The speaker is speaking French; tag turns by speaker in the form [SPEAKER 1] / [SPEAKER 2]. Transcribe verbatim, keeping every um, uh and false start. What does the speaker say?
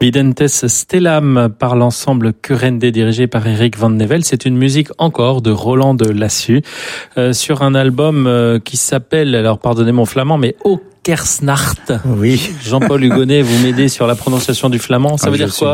[SPEAKER 1] Videntes Stellam par l'ensemble Curende dirigé par Eric Van Nevel. C'est une musique encore de Roland de Lassus euh, sur un album euh, qui s'appelle, alors pardonnez mon flamand, mais O Kersnacht.
[SPEAKER 2] Oui.
[SPEAKER 1] Jean-Paul Hugonnet, vous m'aidez sur la prononciation du flamand. Ça ah, veut dire quoi ?